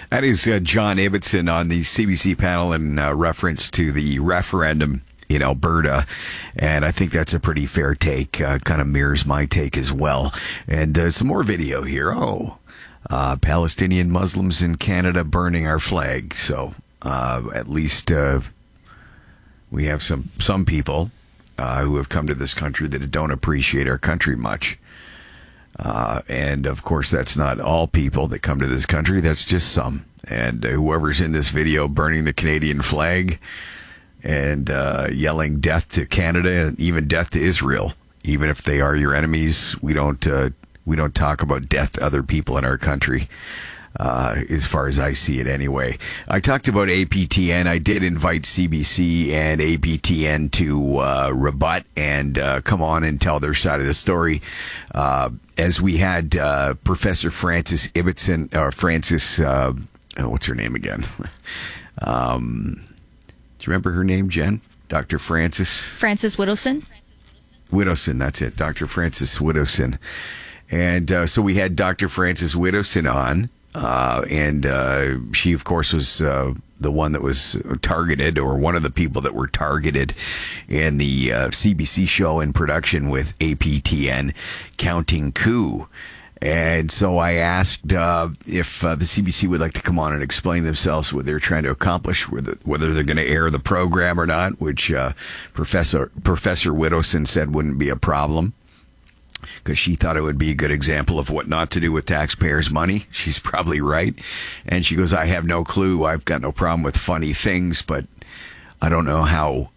That is John Ibbitson on the CBC panel in reference to the referendum in Alberta. And I think that's a pretty fair take. Kind of mirrors my take as well. And some more video here. Palestinian Muslims in Canada burning our flag. So at least we have some people who have come to this country that don't appreciate our country much. And of course, that's not all people that come to this country. That's just some. And whoever's in this video burning the Canadian flag and yelling death to Canada and even death to Israel, even if they are your enemies, we don't talk about death to other people in our country. As far as I see it anyway. I talked about APTN. I did invite CBC and APTN to rebut and come on and tell their side of the story. As we had Professor Frances Ibbitson, or Frances, what's her name again? Do you remember her name, Jen? Dr. Frances Widdowson? Widdowson, that's it. Dr. Frances Widdowson. And so we had Dr. Frances Widdowson on. And she, of course, was the one that was targeted, or one of the people that were targeted in the CBC show in production with APTN, Counting Coup. And so I asked if the CBC would like to come on and explain themselves what they're trying to accomplish, whether they're going to air the program or not, which Professor Widdowson said wouldn't be a problem, because she thought it would be a good example of what not to do with taxpayers' money. She's probably right. And she goes, I have no clue. I've got no problem with funny things, but I don't know how,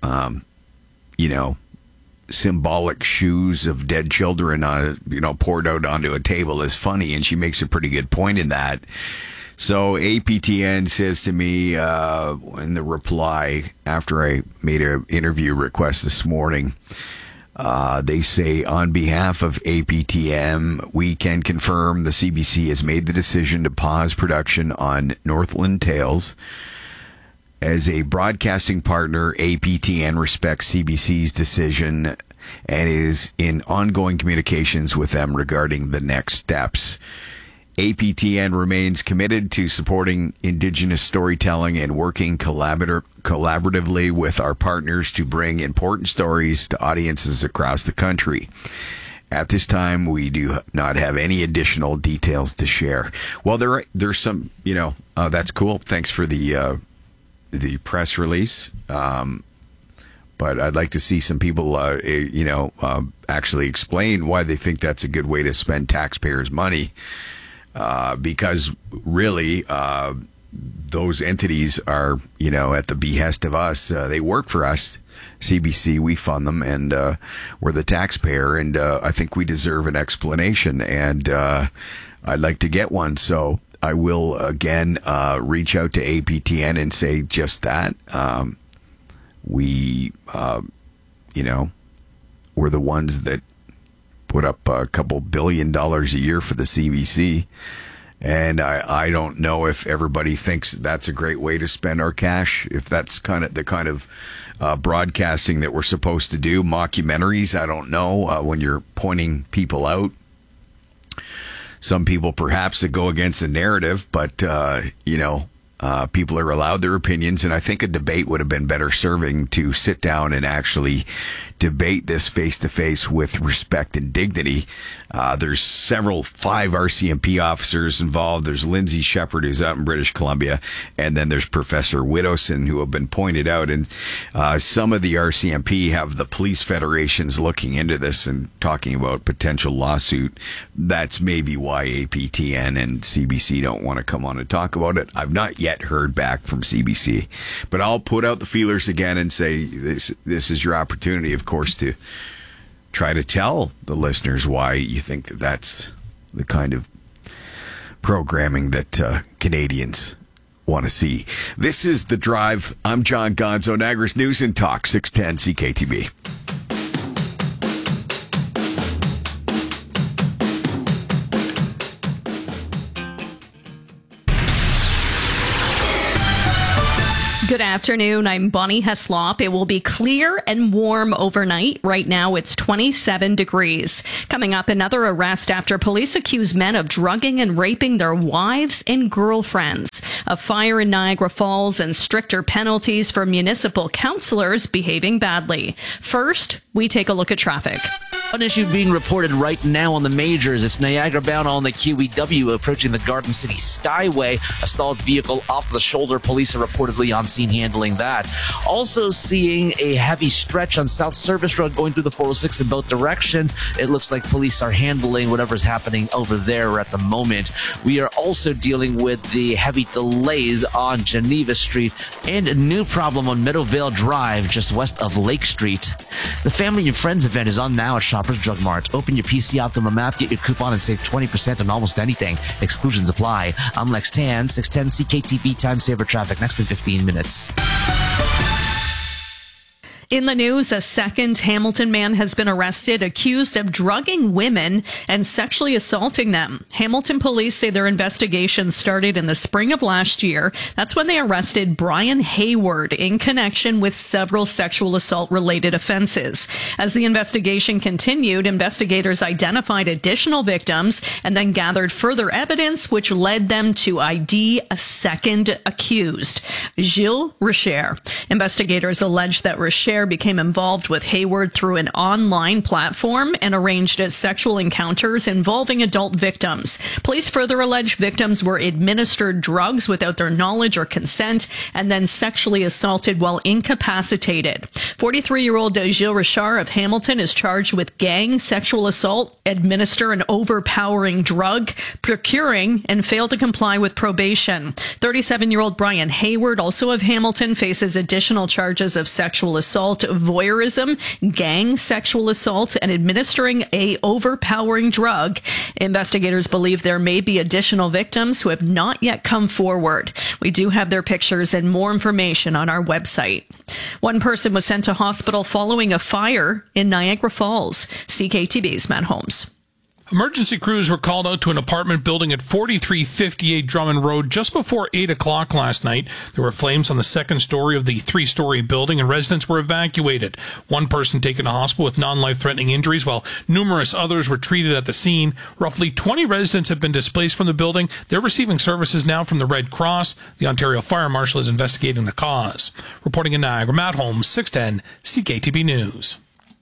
symbolic shoes of dead children, poured out onto a table is funny. And she makes a pretty good point in that. So APTN says to me in the reply after I made an interview request this morning, they say, on behalf of APTN, we can confirm the CBC has made the decision to pause production on Northland Tales. As a broadcasting partner, APTN respects CBC's decision and is in ongoing communications with them regarding the next steps. APTN remains committed to supporting Indigenous storytelling and working collaboratively with our partners to bring important stories to audiences across the country. At this time, we do not have any additional details to share. Well, there's some, that's cool. Thanks for the press release. But I'd like to see some people, actually explain why they think that's a good way to spend taxpayers' money. Because really, those entities are, at the behest of us. They work for us, CBC. We fund them, and we're the taxpayer. And I think we deserve an explanation. And I'd like to get one. So I will again reach out to APTN and say just that. We're the ones that put up a couple $2 billion a year for the CBC. And I don't know if everybody thinks that's a great way to spend our cash, if that's the kind of broadcasting that we're supposed to do. Mockumentaries, I don't know, when you're pointing people out. Some people perhaps that go against the narrative, but, people are allowed their opinions, and I think a debate would have been better serving to sit down and actually debate this face-to-face with respect and dignity. There's 5 RCMP officers involved. There's Lindsay Shepherd, who's out in British Columbia, and then there's Professor Widdowson, who have been pointed out. And some of the RCMP have the police federations looking into this and talking about potential lawsuit. That's maybe why APTN and CBC don't want to come on and talk about it. I've not yet heard back from CBC, but I'll put out the feelers again and say this is your opportunity, of course, to try to tell the listeners why you think that's the kind of programming that Canadians want to see. This is The Drive. I'm John Gonzo, Niagara's News and Talk, 610 CKTB. Good afternoon. I'm Bonnie Heslop. It will be clear and warm overnight. Right now, it's 27 degrees. Coming up, another arrest after police accuse men of drugging and raping their wives and girlfriends. a fire in Niagara Falls, and stricter penalties for municipal councillors behaving badly. First, we take a look at traffic. One issue being reported right now on the majors. It's Niagara bound on the QEW approaching the Garden City Skyway. A stalled vehicle off the shoulder. Police are reportedly on scene handling that. Also seeing a heavy stretch on South Service Road going through the 406 in both directions. It looks like police are handling whatever's happening over there at the moment. We are also dealing with the heavy delays on Geneva Street and a new problem on Meadowvale Drive just west of Lake Street. The Family and Friends event is on now at Shoppers Drug Mart. Open your PC Optimum app, get your coupon, and save 20% on almost anything. Exclusions apply. I'm Lex Tan, 610 CKTV Time Saver Traffic. Next in 15 minutes. In the news, a second Hamilton man has been arrested accused of drugging women and sexually assaulting them. Hamilton police say their investigation started in the spring of last year. That's when they arrested Brian Hayward in connection with several sexual assault-related offenses. As the investigation continued, investigators identified additional victims and then gathered further evidence, which led them to ID a second accused, Gilles Richer. Investigators alleged that Richer became involved with Hayward through an online platform and arranged sexual encounters involving adult victims. Police further allege victims were administered drugs without their knowledge or consent and then sexually assaulted while incapacitated. 43-year-old Gilles Richer of Hamilton is charged with gang sexual assault, administer an overpowering drug, procuring, and fail to comply with probation. 37-year-old Brian Hayward, also of Hamilton, faces additional charges of sexual assault, voyeurism, gang sexual assault, and administering a overpowering drug. Investigators believe there may be additional victims who have not yet come forward. We do have their pictures and more information on our website. One person was sent to hospital following a fire in Niagara Falls. CKTV's Matt Holmes. Emergency crews were called out to an apartment building at 4358 Drummond Road just before 8 o'clock last night. There were flames on the second story of the three-story building, and residents were evacuated. One person taken to hospital with non-life-threatening injuries, while numerous others were treated at the scene. Roughly 20 residents have been displaced from the building. They're receiving services now from the Red Cross. The Ontario Fire Marshal is investigating the cause. Reporting in Niagara, Matt Holmes, 610 CKTB News.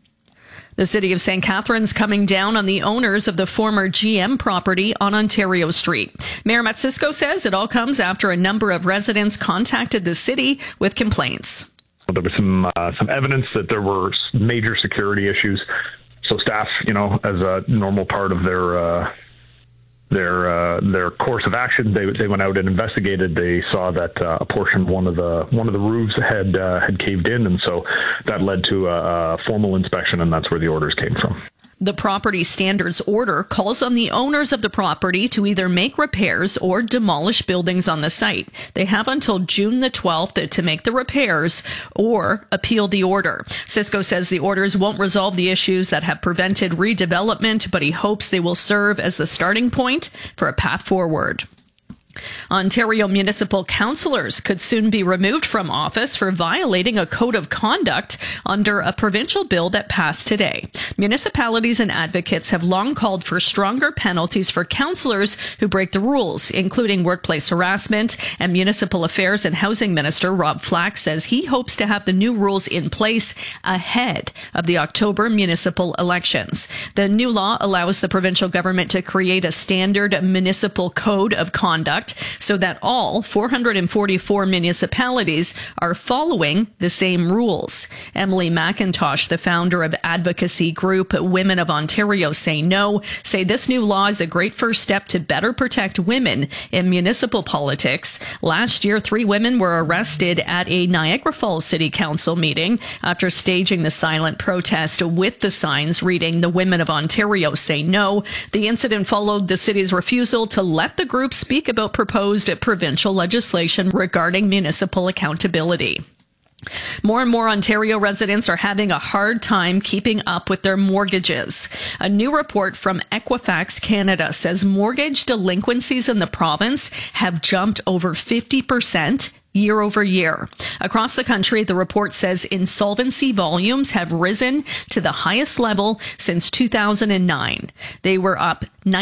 The city of St. Catharines coming down on the owners of the former GM property on Ontario Street. Mayor Matt Cisco says it all comes after a number of residents contacted the city with complaints. There was some evidence that there were major security issues. So staff, as a normal part of their course of action, they went out and investigated. They saw that a portion of one of the roofs had caved in, and so that led to a formal inspection, and that's where the orders came from. The property standards order calls on the owners of the property to either make repairs or demolish buildings on the site. They have until June the 12th to make the repairs or appeal the order. Cisco says the orders won't resolve the issues that have prevented redevelopment, but he hopes they will serve as the starting point for a path forward. Ontario municipal councillors could soon be removed from office for violating a code of conduct under a provincial bill that passed today. Municipalities and advocates have long called for stronger penalties for councillors who break the rules, including workplace harassment, and Municipal Affairs and Housing Minister Rob Flack says he hopes to have the new rules in place ahead of the October municipal elections. The new law allows the provincial government to create a standard municipal code of conduct so that all 444 municipalities are following the same rules. Emily McIntosh, the founder of advocacy group Women of Ontario Say No, say this new law is a great first step to better protect women in municipal politics. Last year, 3 women were arrested at a Niagara Falls City Council meeting after staging the silent protest with the signs reading "The Women of Ontario Say No." The incident followed the city's refusal to let the group speak about proposed provincial legislation regarding municipal accountability. More and more Ontario residents are having a hard time keeping up with their mortgages. A new report from Equifax Canada says mortgage delinquencies in the province have jumped over 50% year over year. Across the country, the report says insolvency volumes have risen to the highest level since 2009. They were up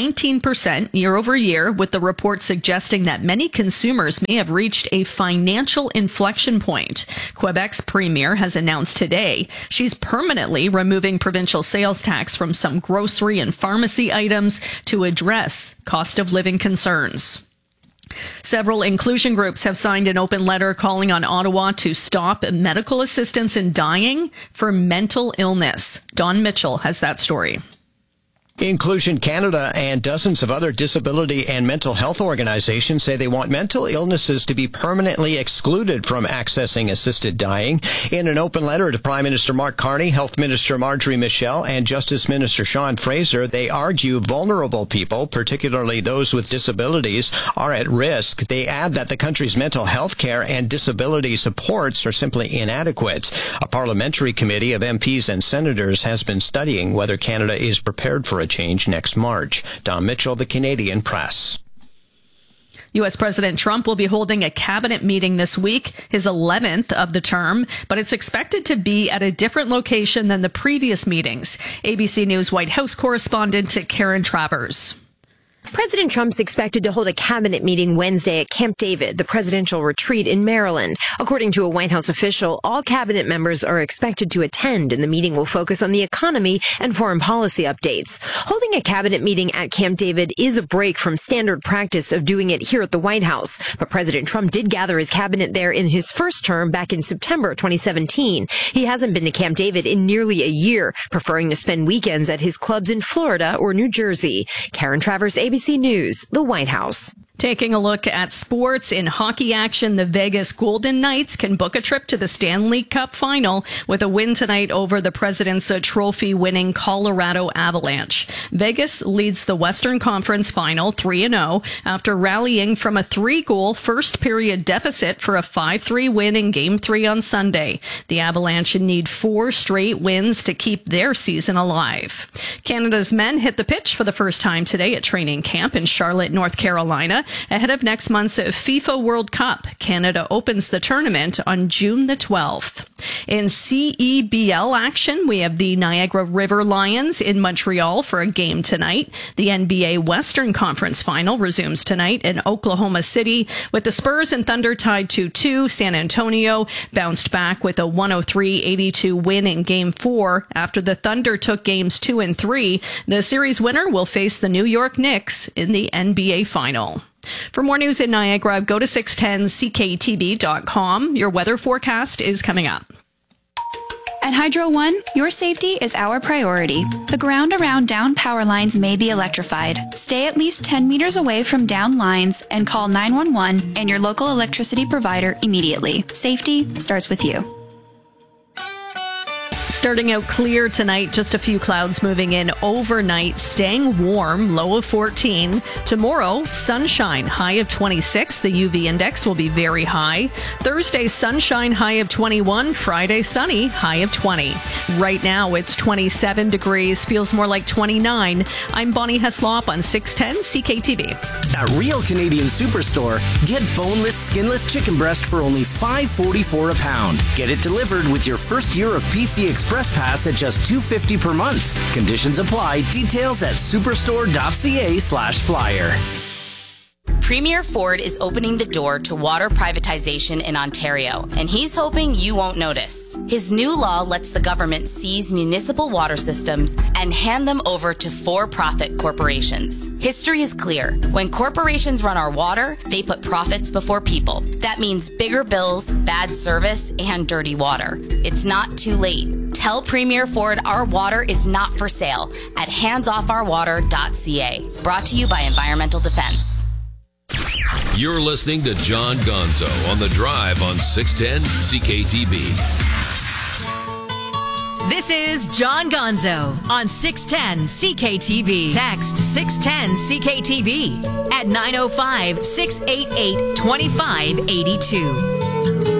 19% year over year, with the report suggesting that many consumers may have reached a financial inflection point. Quebec's premier has announced today she's permanently removing provincial sales tax from some grocery and pharmacy items to address cost of living concerns. Several inclusion groups have signed an open letter calling on Ottawa to stop medical assistance in dying for mental illness. Don Mitchell has that story. Inclusion Canada and dozens of other disability and mental health organizations say they want mental illnesses to be permanently excluded from accessing assisted dying. In an open letter to Prime Minister Mark Carney, Health Minister Marjorie Michel, and Justice Minister Sean Fraser, they argue vulnerable people, particularly those with disabilities, are at risk. They add that the country's mental health care and disability supports are simply inadequate. A parliamentary committee of MPs and senators has been studying whether Canada is prepared for a change next March. Don Mitchell, the Canadian Press. U.S. President Trump will be holding a cabinet meeting this week, his 11th of the term, but it's expected to be at a different location than the previous meetings. ABC News White House correspondent Karen Travers. President Trump's expected to hold a cabinet meeting Wednesday at Camp David, the presidential retreat in Maryland. According to a White House official, all cabinet members are expected to attend, and the meeting will focus on the economy and foreign policy updates. Holding a cabinet meeting at Camp David is a break from standard practice of doing it here at the White House, but President Trump did gather his cabinet there in his first term back in September 2017. He hasn't been to Camp David in nearly a year, preferring to spend weekends at his clubs in Florida or New Jersey. Karen Travers, ABC News, the White House. Taking a look at sports in hockey action, the Vegas Golden Knights can book a trip to the Stanley Cup final with a win tonight over the President's Trophy winning Colorado Avalanche. Vegas leads the Western Conference final 3-0 after rallying from a 3-goal first period deficit for a 5-3 win in Game 3 on Sunday. The Avalanche need 4 straight wins to keep their season alive. Canada's men hit the pitch for the first time today at training camp in Charlotte, North Carolina. Ahead of next month's FIFA World Cup, Canada opens the tournament on June the 12th. In CEBL action, we have the Niagara River Lions in Montreal for a game tonight. The NBA Western Conference Final resumes tonight in Oklahoma City with the Spurs and Thunder tied 2-2. San Antonio bounced back with a 103-82 win in Game 4 after the Thunder took Games 2 and 3. The series winner will face the New York Knicks in the NBA Final. For more news in Niagara, go to 610ckTB.com. Your weather forecast is coming up. At Hydro One, your safety is our priority. The ground around down power lines may be electrified. Stay at least 10 meters away from down lines and call 911 and your local electricity provider immediately. Safety starts with you. Starting out clear tonight, just a few clouds moving in overnight, staying warm, low of 14. Tomorrow, sunshine, high of 26. The UV index will be very high. Thursday, sunshine, high of 21. Friday, sunny, high of 20. Right now, it's 27 degrees, feels more like 29. I'm Bonnie Heslop on 610 CKTV. At Real Canadian Superstore, get boneless, skinless chicken breast for only $5.44 a pound. Get it delivered with your first year of PC Express Pass at just $2.50 per month. Conditions apply. Details at superstore.ca/flyer. Premier Ford is opening the door to water privatization in Ontario, and he's hoping you won't notice. His new law lets the government seize municipal water systems and hand them over to for-profit corporations. History is clear. When corporations run our water, they put profits before people. That means bigger bills, bad service, and dirty water. It's not too late. Tell Premier Ford our water is not for sale at handsofourwater.ca. Brought to you by Environmental Defense. You're listening to John Gonzo on The Drive on 610 CKTB. This is John Gonzo on 610 CKTB. Text 610 CKTB at 905-688-2582.